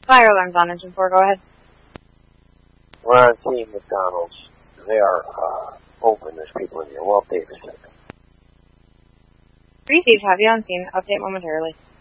Fire alarms on engine 4, go ahead. We're on Team McDonald's. They are open. There's people in here. Well, Davis. Received, have you on scene. Update momentarily.